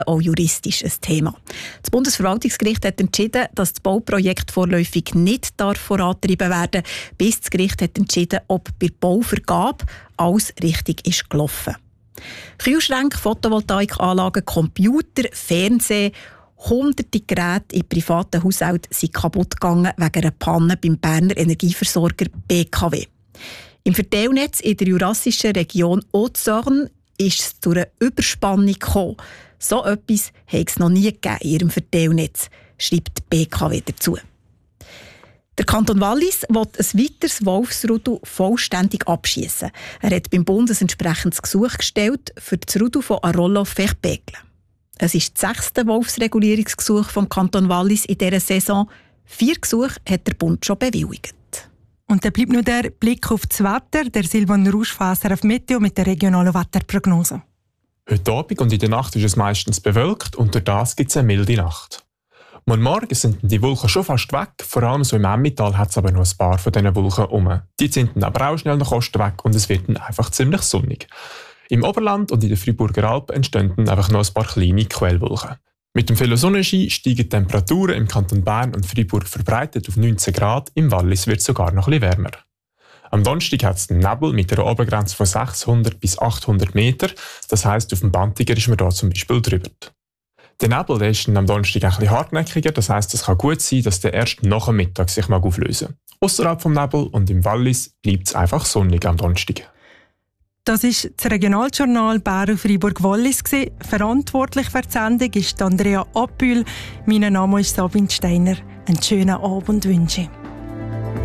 auch juristisch ein Thema. Das Bundesverwaltungsgericht hat entschieden, dass das Bauprojekt vorläufig nicht vorangetrieben werden darf, bis das Gericht hat entschieden, ob bei der Bauvergabe alles richtig ist gelaufen. Kühlschränke, Photovoltaikanlagen, Computer, Fernsehen, hunderte Geräte in privaten Haushalten sind kaputt gegangen wegen einer Panne beim Berner Energieversorger BKW. Im Verteilnetz in der jurassischen Region Haute-Saône ist es zu einer Überspannung gekommen. So etwas hat es noch nie gegeben in ihrem Verteilnetz, schreibt die BKW dazu. Der Kanton Wallis will ein weiteres Wolfsrudel vollständig abschiessen. Er hat beim Bund ein entsprechendes Gesuch gestellt für das Rudel von Arollo-Verpegle. Es ist das 6. Wolfsregulierungsgesuch vom Kanton Wallis in dieser Saison. 4 Gesuche hat der Bund schon bewilligt. Und dann bleibt nur der Blick auf das Wetter. Der Silvan Rusch von SRF Meteo mit der regionalen Wetterprognose. Heute Abend und in der Nacht ist es meistens bewölkt und durch das gibt es eine milde Nacht. Morgen sind die Wolken schon fast weg, vor allem so im Emmental hat es aber noch ein paar von diesen Wolken herum. Die sind dann aber auch schnell nach Osten weg und es wird dann einfach ziemlich sonnig. Im Oberland und in den Freiburger Alpen entstehen dann einfach noch ein paar kleine Quellwolken. Mit dem vielen Sonnenschein steigen die Temperaturen im Kanton Bern und Freiburg verbreitet auf 19 Grad, im Wallis wird es sogar noch ein bisschen wärmer. Am Donnerstag hat es einen Nebel mit einer Obergrenze von 600 bis 800 Meter, das heisst, auf dem Bantiger ist man da zum Beispiel drüber. Der Nebel der ist dann am Donnerstag ein bisschen hartnäckiger, das heisst, es kann gut sein, dass der erst nach dem Mittag sich auflösen mag. Ausserhalb vom Nebel und im Wallis bleibt es einfach sonnig am Donnerstag. Das ist das Regionaljournal Bern-Freiburg-Wallis. Verantwortlich für die Sendung ist Andrea Appül. Mein Name ist Sabine Steiner. Einen schönen Abend wünsche ich.